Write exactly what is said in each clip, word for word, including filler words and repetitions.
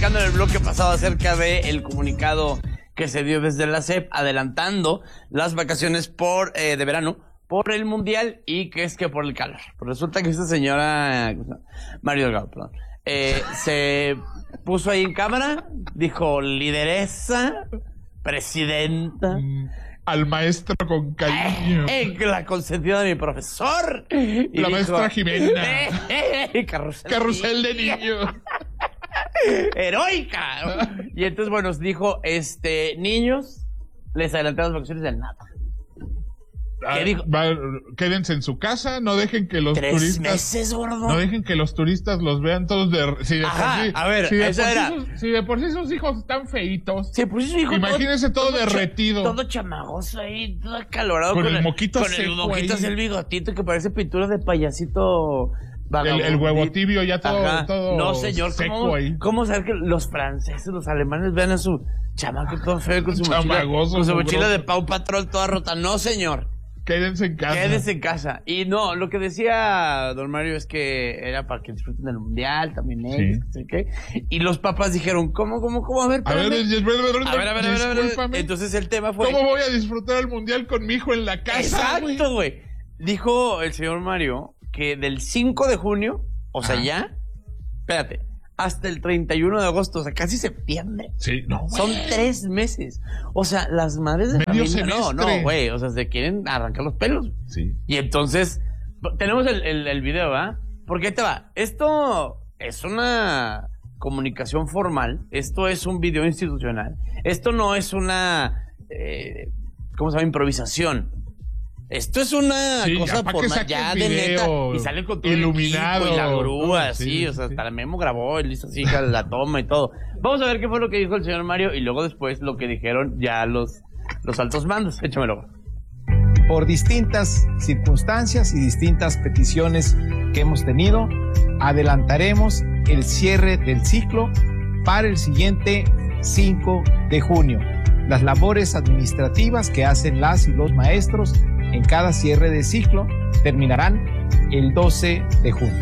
platicando en el bloque pasado acerca del comunicado que se dio desde la S E P adelantando las vacaciones por eh, de verano por el Mundial y que es que por el calor. Pues resulta que esta señora, Mario Delgado, perdón, eh, se puso ahí en cámara, dijo lideresa, presidenta... Mm. Al maestro con cariño. Eh, eh, la consentida de mi profesor. Y la dijo, maestra Jimena. Eh, eh, carrusel, carrusel de niños. Heroica. Y entonces, bueno, dijo, este, niños, les adelanté las vacaciones del nada. ¿Qué dijo? Va, quédense en su casa, no dejen que los Tres turistas... meses, gordo. No dejen que los turistas los vean todos de... Si de Ajá, por sí, a ver, si de, eso por era. Sí sus, si de por sí sus hijos están feitos. Sí, por sí su hijo imagínese todo, todo derretido. Todo chamagoso ahí, todo acalorado. Con, con el moquito Con el moquito así, el bigotito que parece pintura de payasito... El, el huevo tibio ya todo, todo no, señor, seco ¿cómo, ahí. ¿Cómo saber que los franceses, los alemanes vean a su chamaco todo feo con su mochila, con su mochila de Pau Patrol toda rota? No, señor. Quédense en casa. Quédense en casa. Y no, lo que decía don Mario es que era para que disfruten del mundial, también ellos, sí. No sé qué. Y los papás dijeron, ¿cómo, cómo, cómo? A ver, a ver, a ver, a ver, a ver, a ver, a ver. Entonces el tema fue... ¿Cómo voy a disfrutar el mundial con mi hijo en la casa? Exacto, güey. Dijo el señor Mario que del cinco de junio, o sea, ah. ya, espérate, hasta el treinta y uno de agosto, o sea, casi septiembre. Sí, no, güey. Son tres meses. O sea, las madres de Medio familia, semestre. no, no, güey, o sea, se quieren arrancar los pelos. Sí. Y entonces, tenemos el, el, el video, ¿ah? ¿eh? Porque ahí te va. Esto es una comunicación formal, esto es un video institucional, esto no es una, eh, ¿cómo se llama? Improvisación. Esto es una sí, cosa formal, ya de neta, y salen con todo iluminado, el equipo y la grúa, sí, sí, sí, o sea, sí. hasta el Memo grabó, él hizo así la toma y todo. Vamos a ver qué fue lo que dijo el señor Mario y luego después lo que dijeron ya los, los altos mandos. Échamelo. Por distintas circunstancias y distintas peticiones que hemos tenido, adelantaremos el cierre del ciclo para el siguiente cinco de junio. Las labores administrativas que hacen las y los maestros en cada cierre de ciclo terminarán el doce de junio.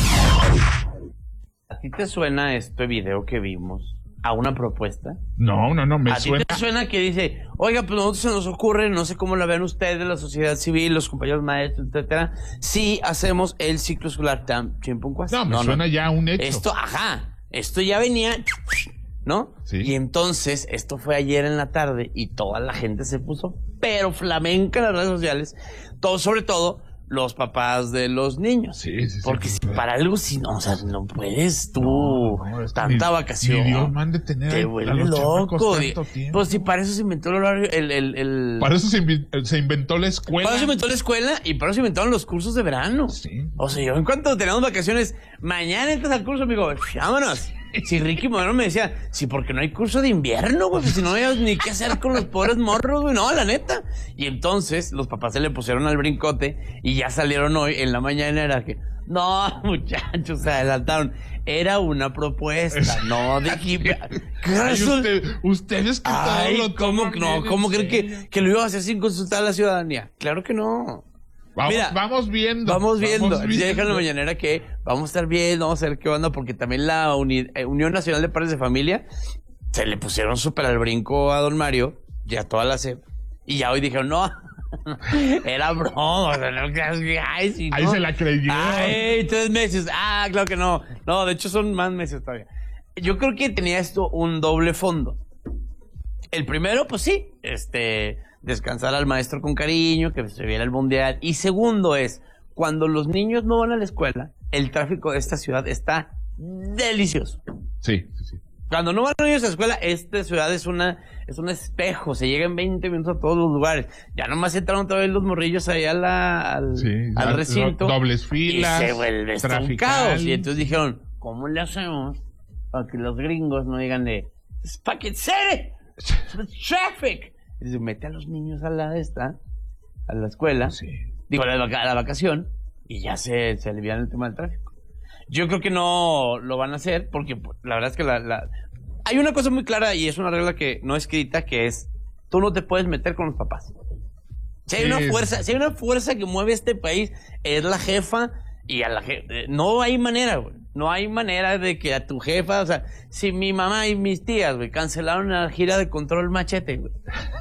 ¿A ti te suena este video que vimos a una propuesta? No, no, no, me ¿A suena... ti te suena que dice, oiga, pues nosotros se nos ocurre, no sé cómo la ven ustedes, la sociedad civil, los compañeros maestros, etcétera, si hacemos el ciclo escolar tan chimpuncuas? No, me no, suena no. ya un hecho. Esto, ajá, esto ya venía... ¿no? Sí. Y entonces, esto fue ayer en la tarde y toda la gente se puso pero flamenca en las redes sociales, todo, sobre todo los papás de los niños. Sí, sí, porque sí, si para algo, si no, o sea, no puedes tú no, no, tanta ni, vacación. Ni Dios mande tener te vuelve loco. Pues si para eso se inventó el horario, el, el, el... Para eso se, invi se inventó la escuela. Para eso se inventó la escuela y para eso se inventaron los cursos de verano. Sí. O sea, yo en cuanto teníamos vacaciones, mañana entras al curso, amigo, vámonos. Si Ricky Moreno me decía, sí, porque no hay curso de invierno, güey, si no había ni qué hacer con los pobres morros, güey, no, la neta. Y entonces los papás se le pusieron al brincote y ya salieron hoy en la mañana, era que, no, muchachos, se adelantaron. Era una propuesta, no de equipo. Usted, ustedes que Ay, todo lo ¿cómo no? ¿Cómo creen que, que lo iba a hacer sin consultar a la ciudadanía? Claro que no. Vamos, Mira, vamos viendo. Vamos viendo. Vamos viendo. Ya dejan la mañanera que vamos a estar viendo, vamos a ver qué onda, porque también la Uni eh, Unión Nacional de Padres de Familia se le pusieron súper al brinco a don Mario y a toda la C E P. Y ya hoy dijeron, no, era broma. O sea, no, ay, si no. Ahí se la creyó. Ay, tres meses. Ah, claro que no. No, de hecho son más meses todavía. Yo creo que tenía esto un doble fondo. El primero, pues sí, este... descansar al maestro con cariño, que se viera el mundial. Y segundo es, cuando los niños no van a la escuela, el tráfico de esta ciudad está delicioso. Sí, sí, sí. Cuando no van los niños a la escuela, esta ciudad es una es un espejo, se llega en veinte minutos a todos los lugares. Ya nomás entraron otra vez los morrillos ahí a la, al, sí, al recinto. Dobles filas, y se vuelve esto un caos. Y entonces dijeron, ¿cómo le hacemos para que los gringos no digan de Packet City, traffic? Y se mete a los niños a la esta, a la escuela, sí. digo, a la, a la vacación, y ya se, se alivian el tema del tráfico. Yo creo que no lo van a hacer, porque la verdad es que la, la... hay una cosa muy clara, y es una regla que no escrita, que es, tú no te puedes meter con los papás. Si hay sí. una fuerza, si hay una fuerza que mueve este país, es la jefa, y a la jefa, no hay manera, güey. No hay manera de que a tu jefa, o sea, si mi mamá y mis tías, güey, cancelaron la gira de Control Machete, güey.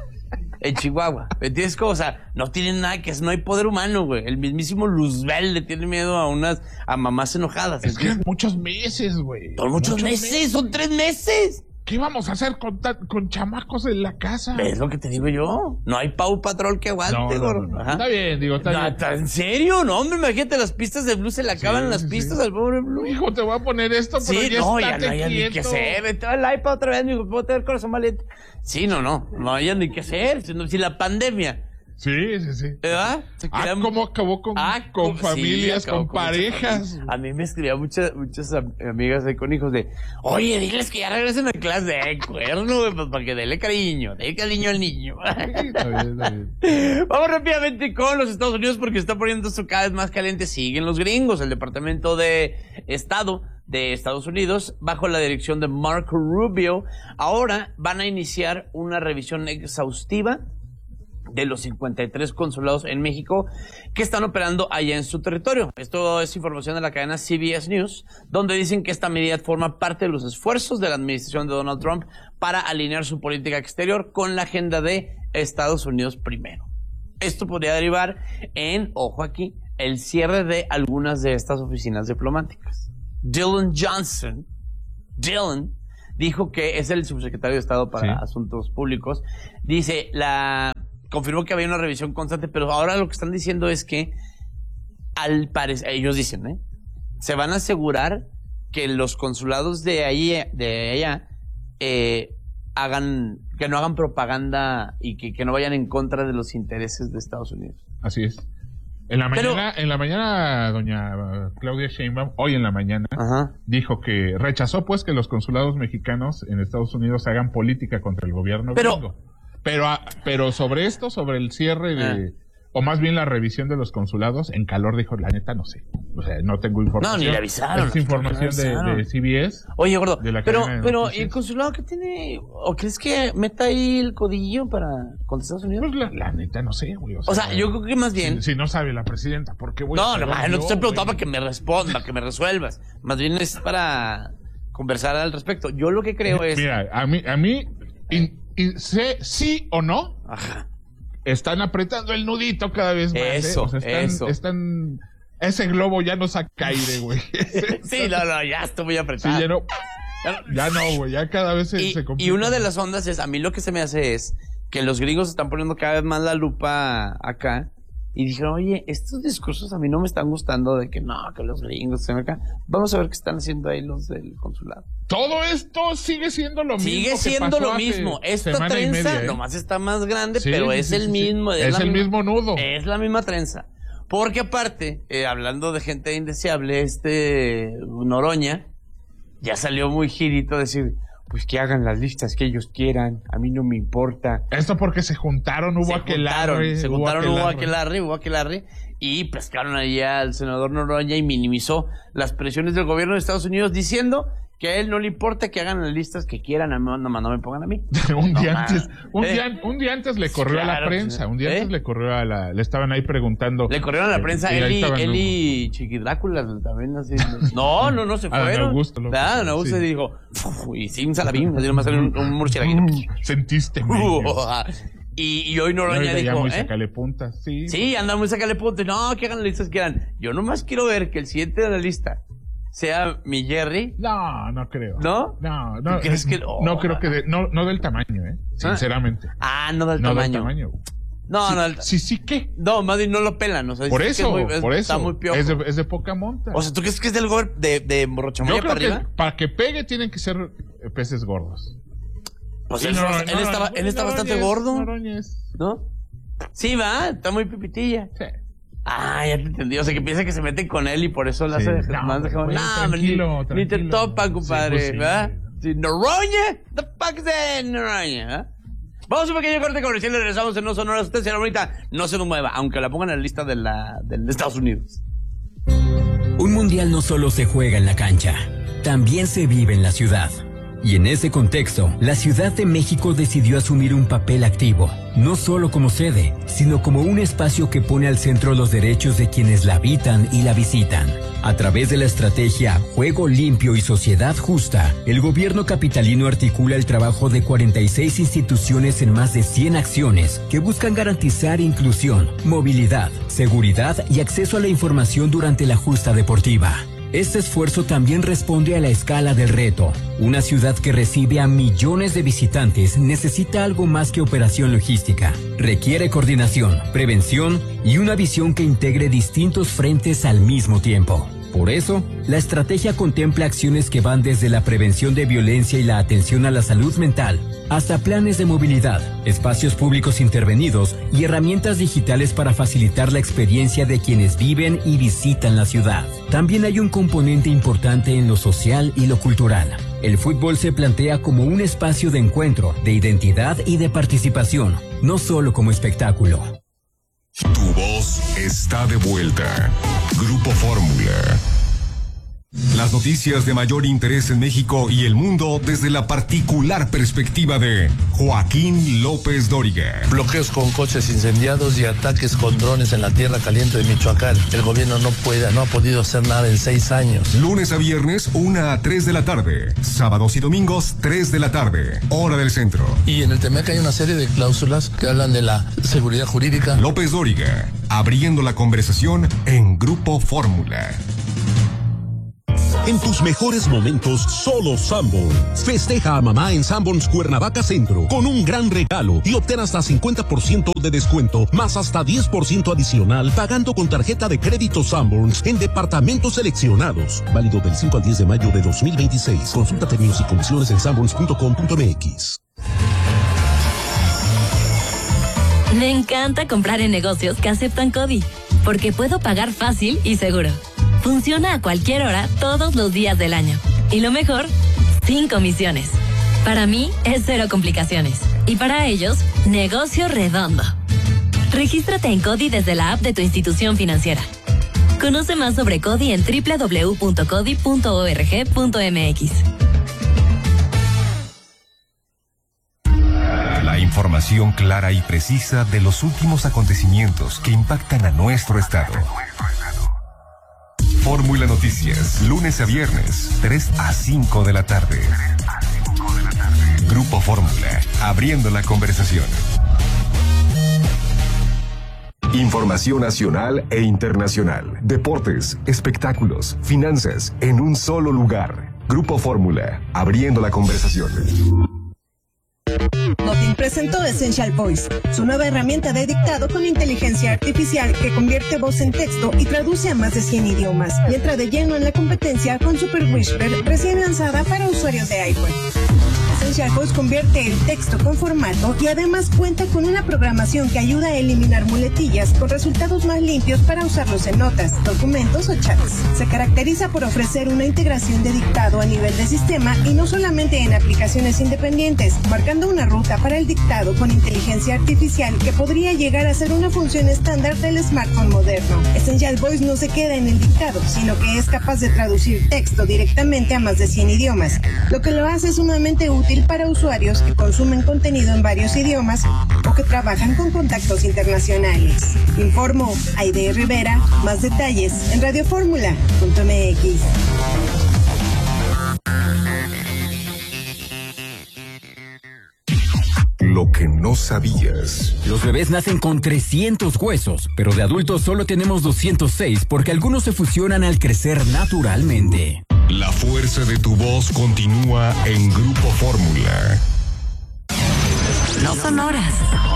En Chihuahua. ¿Me entiendes? O sea, no tienen nada que hacer, no hay poder humano, güey. El mismísimo Luzbel le tiene miedo a unas, a mamás enojadas. Es que muchos meses, güey. Son muchos, muchos meses, meses, son tres meses. ¿Qué vamos a hacer con, con chamacos en la casa? Es lo que te digo yo. No hay Pau Patrol que aguante, no, no, no, no. Está bien, digo, está no, bien. ¿En serio? No, hombre, imagínate, las pistas de Blue se le acaban sí, las sí, pistas sí. al pobre Blue. Hijo, te voy a poner esto, pero sí, ya no, está, ya no hay ni qué hacer. Vete al iPad otra vez, mijo, puedo tener corazón valiente. Sí, no, no, no hay ni qué hacer. Si, no, si la pandemia... Sí, sí, sí. ¿Verdad? Ah, quedan... ¿cómo acabó con, ah, con familias, sí, con, con parejas? A mí me escribían muchas, muchas amigas ahí con hijos de, oye, diles que ya regresen a clase de cuerno, güey, pues para que dele cariño, dele cariño al niño. Sí, está bien, está bien. Vamos rápidamente con los Estados Unidos porque se está poniendo esto cada vez más caliente. Siguen los gringos. El Departamento de Estado de Estados Unidos, bajo la dirección de Marco Rubio, ahora van a iniciar una revisión exhaustiva de los cincuenta y tres consulados en México que están operando allá en su territorio. Esto es información de la cadena C B S News, donde dicen que esta medida forma parte de los esfuerzos de la administración de Donald Trump para alinear su política exterior con la agenda de Estados Unidos primero. Esto podría derivar en, ojo aquí, el cierre de algunas de estas oficinas diplomáticas. Dylan Johnson, Dylan, dijo que es el subsecretario de Estado para sí. Asuntos Públicos. Dice, la... confirmó que había una revisión constante, pero ahora lo que están diciendo es que, al parecer, ellos dicen, ¿eh? Se van a asegurar que los consulados de ahí, de allá, eh, hagan, que no hagan propaganda y que, que no vayan en contra de los intereses de Estados Unidos. Así es. En la Pero, mañana, en la mañana, doña Claudia Sheinbaum, hoy en la mañana, ajá. dijo que rechazó pues que los consulados mexicanos en Estados Unidos hagan política contra el gobierno Pero, gringo. Pero, pero sobre esto, sobre el cierre de, ah. o más bien la revisión de los consulados, en calor dijo, la neta no sé. O sea, no tengo información. No, ni le avisaron. Es información de, de C B S. Oye, gordo, de la pero, pero ¿y el consulado qué tiene? ¿O crees que meta ahí el codillo para contra Estados Unidos? Pues la, la neta no sé, güey. O sea, o sea yo creo que más bien... Si, si no sabe la presidenta, ¿por qué voy no, a... No, no, no, no te estoy preguntando para que me responda, que me resuelvas. Más bien es para conversar al respecto. Yo lo que creo es... Mira, a mí... A mí in, Y sé, sí o no, ajá. están apretando el nudito cada vez más. Eso, ¿eh? O sea, están, eso. Están, ese globo ya no saca aire, güey. Sí, no, no, ya estoy muy apretado. Sí, ya no, ya no, güey, ya cada vez se, y, se complica. Y una de las ondas es, a mí lo que se me hace es que los gringos están poniendo cada vez más la lupa acá. Y dijeron, oye, estos discursos a mí no me están gustando de que no, que los gringos estén acá. Vamos a ver qué están haciendo ahí los del consulado. Todo esto sigue siendo lo mismo. Sigue siendo lo mismo. Esta trenza media, ¿eh? Nomás está más grande, sí, pero es sí, el sí, mismo. Sí. Es, es el misma, mismo nudo. Es la misma trenza. Porque aparte, eh, hablando de gente indeseable, este Noroña ya salió muy girito a decir... Pues que hagan las listas que ellos quieran, a mí no me importa. Esto porque se juntaron, hubo aquelarre. Se juntaron, hubo aquelarre, hubo aquelarre, y pescaron ahí al senador Noroña y minimizó las presiones del gobierno de Estados Unidos diciendo que a él no le importa que hagan las listas que quieran, a mí, no, no me pongan a mí. un, no, día antes, un, eh, día, un día antes le corrió claro, a la prensa, un día ¿eh? antes le corrió a la... Le estaban ahí preguntando... Le corrieron a la prensa, eh, él, y, él y Chiquidrácula también así. No, no, no, se fueron. Don Augusto. Lo ¿verdad? Don Augusto sí. dijo, y sin salabín, así nomás salió un, un murciélago. Sentiste Y, y hoy Noroña no, dijo, muy ¿eh? Sacale puntas, sí. Sí, anda muy sacale puntas. No, que hagan las listas que quieran. Yo nomás quiero ver que el siguiente de la lista sea mi Jerry. No, no creo. ¿No? No, no. ¿Crees que oh, no creo que de, no, no del tamaño, eh. Sinceramente. Ah, no del no tamaño. Del tamaño. No, sí, no. El... Sí, sí, ¿qué? No, más bien no lo pelan, o sea, por eso, que es muy, es, por eso. Está muy piojo. Es de, es de poca monta. O sea, ¿tú crees que es del gobierno de, de Borrochamoya para arriba? Que para que pegue tienen que ser peces gordos. Pues sí, él, no, él, no, estaba, no, él está bastante Noroñez, gordo. Noroñez. ¿No? Sí, va, está muy pipitilla. Sí. Ah, ya te entendí. O sea, que piensa que se meten con él y por eso la sí. hace no, más de bueno, no, tranquilo, ni, tranquilo. ni te topan, compadre. Sí, pues sí. ¿Verdad? Sí, Noroña, the fuck is that, Noroña, ¿eh? Vamos a un pequeño corte comercial y regresamos en No Sonora. Usted, señora bonita, no se nos mueva, aunque la pongan en la lista de, la, de Estados Unidos. Un mundial no solo se juega en la cancha, también se vive en la ciudad. Y en ese contexto, la Ciudad de México decidió asumir un papel activo, no solo como sede, sino como un espacio que pone al centro los derechos de quienes la habitan y la visitan. A través de la estrategia Juego Limpio y Sociedad Justa, el gobierno capitalino articula el trabajo de cuarenta y seis instituciones en más de cien acciones que buscan garantizar inclusión, movilidad, seguridad y acceso a la información durante la justa deportiva. Este esfuerzo también responde a la escala del reto. Una ciudad que recibe a millones de visitantes necesita algo más que operación logística. Requiere coordinación, prevención y una visión que integre distintos frentes al mismo tiempo. Por eso, la estrategia contempla acciones que van desde la prevención de violencia y la atención a la salud mental, hasta planes de movilidad, espacios públicos intervenidos y herramientas digitales para facilitar la experiencia de quienes viven y visitan la ciudad. También hay un componente importante en lo social y lo cultural. El fútbol se plantea como un espacio de encuentro, de identidad y de participación, no solo como espectáculo. Tu voz está de vuelta. Grupo Fórmula. Las noticias de mayor interés en México y el mundo desde la particular perspectiva de Joaquín López Dóriga. Bloqueos con coches incendiados y ataques con drones en la tierra caliente de Michoacán. El gobierno no puede, no ha podido hacer nada en seis años. Lunes a viernes, una a tres de la tarde. Sábados y domingos, tres de la tarde. Hora del centro. Y en el T M E C hay una serie de cláusulas que hablan de la seguridad jurídica. López Dóriga, abriendo la conversación en Grupo Fórmula. En tus mejores momentos, solo Sanborns. Festeja a mamá en Sanborns Cuernavaca Centro con un gran regalo y obtén hasta cincuenta por ciento de descuento, más hasta diez por ciento adicional pagando con tarjeta de crédito Sanborns en departamentos seleccionados. Válido del cinco al diez de mayo de dos mil veintiséis. Consulta términos y condiciones en sanborns punto com punto m x. Me encanta comprar en negocios que aceptan CODI, porque puedo pagar fácil y seguro. Funciona a cualquier hora, todos los días del año. Y lo mejor, sin comisiones. Para mí, es cero complicaciones. Y para ellos, negocio redondo. Regístrate en CODI desde la app de tu institución financiera. Conoce más sobre CODI en doble u doble u doble u punto codi punto org punto m x. La información clara y precisa de los últimos acontecimientos que impactan a nuestro estado. Fórmula Noticias, lunes a viernes, tres a cinco de la tarde. Grupo Fórmula, abriendo la conversación. Información nacional e internacional, deportes, espectáculos, finanzas, en un solo lugar. Grupo Fórmula, abriendo la conversación. Nothing presentó Essential Voice, su nueva herramienta de dictado con inteligencia artificial que convierte voz en texto y traduce a más de cien idiomas. Y entra de lleno en la competencia con Super Whisper, recién lanzada para usuarios de iPhone. Essential Voice convierte el texto con formato y además cuenta con una programación que ayuda a eliminar muletillas con resultados más limpios para usarlos en notas, documentos o chats. Se caracteriza por ofrecer una integración de dictado a nivel de sistema y no solamente en aplicaciones independientes, marcando una ruta para el dictado con inteligencia artificial que podría llegar a ser una función estándar del smartphone moderno. Essential Voice no se queda en el dictado, sino que es capaz de traducir texto directamente a más de cien idiomas, lo que lo hace sumamente útil para usuarios que consumen contenido en varios idiomas o que trabajan con contactos internacionales. Informó Aide Rivera. Más detalles en radio fórmula punto m x. Lo que no sabías. Los bebés nacen con trescientos huesos, pero de adultos solo tenemos doscientos seis porque algunos se fusionan al crecer naturalmente. La fuerza de tu voz continúa en Grupo Fórmula. No son horas.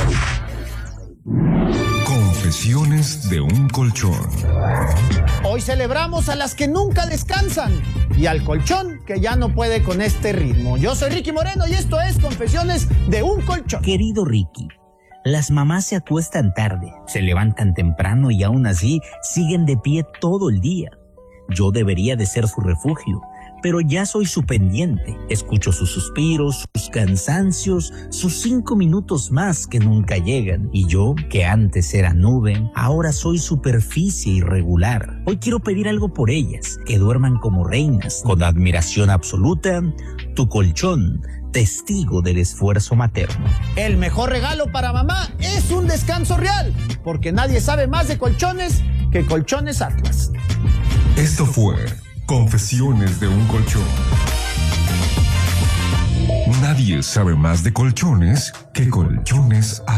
Confesiones de un colchón. Hoy celebramos a las que nunca descansan y al colchón que ya no puede con este ritmo. Yo soy Ricky Moreno y esto es Confesiones de un colchón. Querido Ricky, las mamás se acuestan tarde, se levantan temprano y aún así siguen de pie todo el día. Yo debería de ser su refugio, pero ya soy su pendiente. Escucho sus suspiros, sus cansancios, sus cinco minutos más que nunca llegan. Y yo, que antes era nube, ahora soy superficie irregular. Hoy quiero pedir algo por ellas, que duerman como reinas, con admiración absoluta, Tu colchón, testigo del esfuerzo materno. El mejor regalo para mamá es un descanso real, porque nadie sabe más de colchones que Colchones Atlas. Esto fue Confesiones de un colchón. Nadie sabe más de colchones que Colchones Atlas.